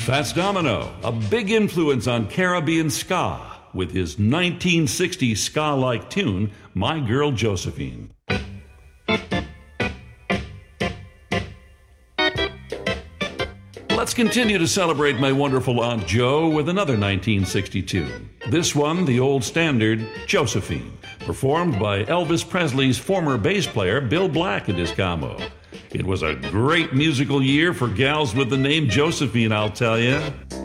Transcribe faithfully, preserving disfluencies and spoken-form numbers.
Fats Domino, a big influence on Caribbean ska, with his nineteen sixties ska-like tune, My Girl Josephine. Let's continue to celebrate my wonderful Aunt Jo with another nineteen sixty tune. This one, the old standard, Josephine, performed by Elvis Presley's former bass player Bill Black at his camo. It was a great musical year for gals with the name Josephine, I'll tell you.